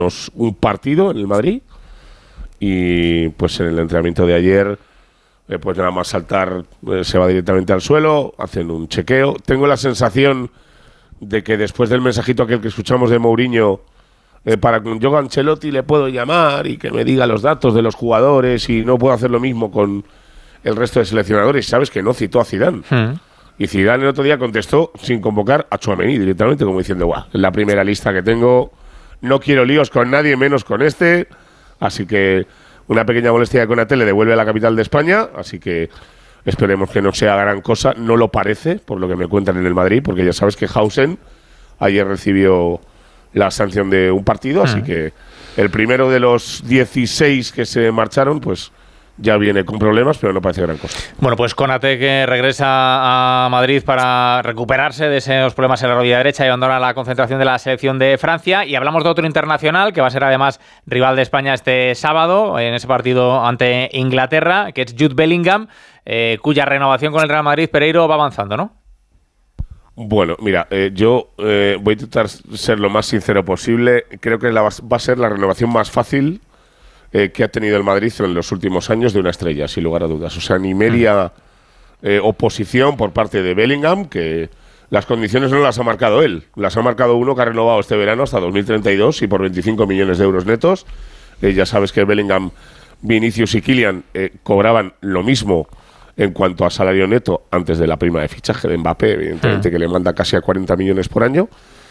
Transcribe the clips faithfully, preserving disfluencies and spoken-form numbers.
un partido en el Madrid y pues en el entrenamiento de ayer eh, pues nada más saltar eh, se va directamente al suelo, hacen un chequeo. Tengo la sensación de que después del mensajito aquel que escuchamos de Mourinho, eh, para con Jogo Ancelotti le puedo llamar y que me diga los datos de los jugadores y no puedo hacer lo mismo con el resto de seleccionadores. Sabes que no citó a Zidane. Hmm. Y Zidane el otro día contestó sin convocar a Tchouaméni directamente, como diciendo, guau, es la primera lista que tengo, no quiero líos con nadie, menos con este. Así que una pequeña molestia de Konaté le devuelve a la capital de España, así que esperemos que no sea gran cosa. No lo parece, por lo que me cuentan en el Madrid, porque ya sabes que Hausen ayer recibió la sanción de un partido, así que el primero de los dieciséis que se marcharon, pues ya viene con problemas, pero no parece gran cosa. Bueno, pues Konaté, que regresa a Madrid para recuperarse de esos problemas en la rodilla derecha y abandona la concentración de la selección de Francia. Y hablamos de otro internacional que va a ser además rival de España este sábado en ese partido ante Inglaterra, que es Jude Bellingham, eh, cuya renovación con el Real Madrid, Pereiro, va avanzando, ¿no? Bueno, mira, eh, yo eh, voy a intentar ser lo más sincero posible. Creo que la, va a ser la renovación más fácil Eh, que ha tenido el Madrid en los últimos años de una estrella, sin lugar a dudas. O sea, ni media eh, oposición por parte de Bellingham, que las condiciones no las ha marcado él. Las ha marcado uno que ha renovado este verano hasta dos mil treinta y dos y por veinticinco millones de euros netos. Eh, ya sabes que Bellingham, Vinicius y Kylian eh, cobraban lo mismo en cuanto a salario neto antes de la prima de fichaje de Mbappé, evidentemente, mm. que le manda casi a cuarenta millones por año.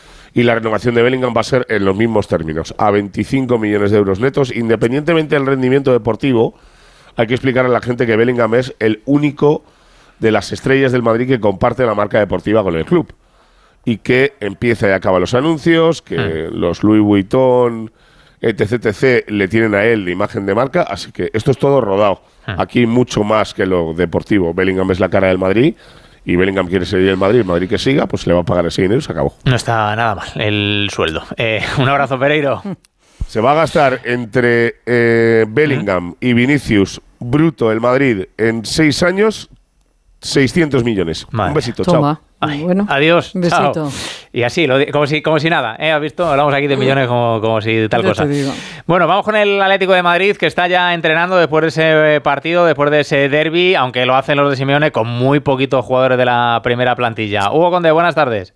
Y la renovación de Bellingham va a ser en los mismos términos, a veinticinco millones de euros netos. Independientemente del rendimiento deportivo, hay que explicar a la gente que Bellingham es el único de las estrellas del Madrid que comparte la marca deportiva con el club. Y que empieza y acaba los anuncios, que mm. los Louis Vuitton, etc, etcétera, le tienen a él de imagen de marca. Así que esto es todo rodado. Mm. Aquí mucho más que lo deportivo. Bellingham es la cara del Madrid. Y Bellingham quiere seguir en Madrid, el Madrid que siga, pues le va a pagar ese dinero y se acabó. No está nada mal el sueldo. Eh, un abrazo, Pereiro. Se va a gastar entre eh, Bellingham y Vinicius bruto el Madrid en seis años seiscientos millones. Madre. Un besito, Toma. chao. Ay, bueno, adiós, un besito. Chao. Y así, lo, como, si, como si nada, ¿eh? ¿Has visto? Hablamos aquí de millones como, como si tal Yo cosa. te digo. Bueno, vamos con el Atlético de Madrid, que está ya entrenando después de ese partido, después de ese derbi, aunque lo hacen los de Simeone con muy poquitos jugadores de la primera plantilla. Hugo Conde, buenas tardes.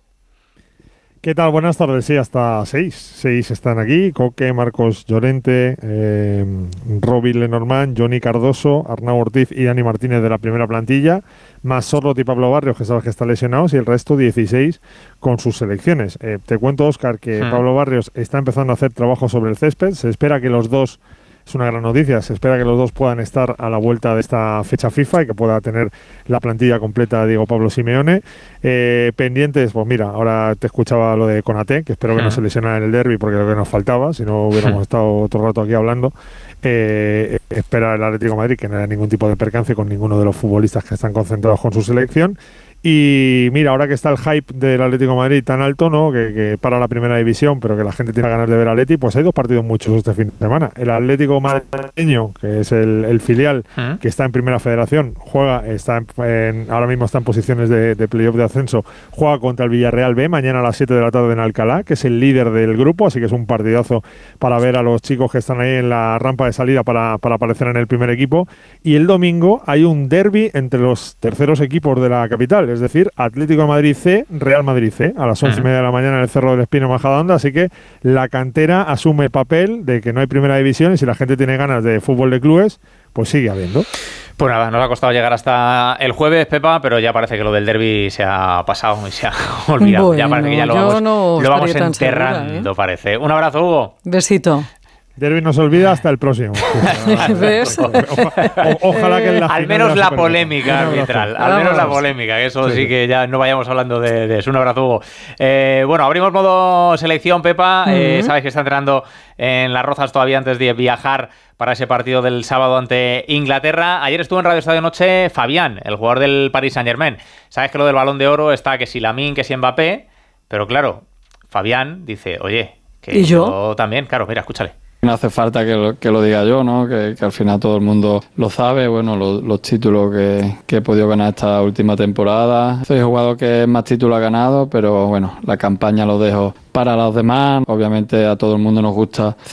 ¿Qué tal? Buenas tardes. Sí, hasta seis. Seis están aquí. Coque, Marcos Llorente, eh, Robin Lenormand, Johnny Cardoso, Arnau Ortiz y Dani Martínez de la primera plantilla, más Sorloth y Pablo Barrios, que sabes que están lesionados, y el resto dieciséis con sus selecciones. Eh, te cuento, Óscar, que hmm. Pablo Barrios está empezando a hacer trabajo sobre el césped. Se espera que los dos... Es una gran noticia, se espera que los dos puedan estar a la vuelta de esta fecha FIFA y que pueda tener la plantilla completa Diego Pablo Simeone. Eh, pendientes, pues mira, ahora te escuchaba lo de Konaté, que espero que no se lesionara en el derbi porque es lo que nos faltaba, si no hubiéramos estado otro rato aquí hablando. Eh, espera el Atlético de Madrid que no haya ningún tipo de percance con ninguno de los futbolistas que están concentrados con su selección. Y mira, ahora que está el hype del Atlético de Madrid tan alto, ¿no? Que, que para la primera división, pero que la gente tiene ganas de ver al Atleti, pues hay dos partidos muchos este fin de semana. El Atlético madrileño, que es el, el filial ¿Eh? que está en Primera Federación, juega, está en, en, ahora mismo está en posiciones de, de playoff de ascenso, juega contra el Villarreal B mañana a las siete de la tarde en Alcalá, que es el líder del grupo, así que es un partidazo para ver a los chicos que están ahí en la rampa de salida para, para aparecer en el primer equipo. Y el domingo hay un derbi entre los terceros equipos de la capital, es decir, Atlético de Madrid C, Real Madrid C, a las once y media de la mañana en el Cerro del Espino, Majadahonda, así que la cantera asume el papel de que no hay primera división y si la gente tiene ganas de fútbol de clubes, pues sigue habiendo. Pues nada, nos ha costado llegar hasta el jueves, Pepa, pero ya parece que lo del derbi se ha pasado y se ha olvidado. Bueno, ya parece que ya lo vamos, no lo vamos enterrando, segura, ¿eh? parece. Un abrazo, Hugo. Besito. Derbi no se olvida hasta el próximo. ¿Ves? O, o, ojalá que en la al menos la polémica arbitral, al menos la polémica, que eso sí, sí que ya no vayamos hablando de, de eso. Un abrazo, Hugo. Eh, bueno, abrimos modo selección, Pepa. Uh-huh. Eh, sabes que está entrenando en Las Rozas todavía antes de viajar para ese partido del sábado ante Inglaterra. Ayer estuvo en Radio Estadio Noche Fabián, el jugador del Paris Saint-Germain. Sabes que lo del Balón de Oro está que si Lamine, que si Mbappé, pero claro, Fabián dice, oye, que ¿Y yo? yo también, claro, mira, escúchale. No hace falta que lo, que lo diga yo, ¿no? Que, que al final todo el mundo lo sabe. Bueno, lo, los títulos que, que he podido ganar esta última temporada. Soy jugador que más títulos ha ganado, pero bueno, la campaña lo dejo para los demás. Obviamente a todo el mundo nos gusta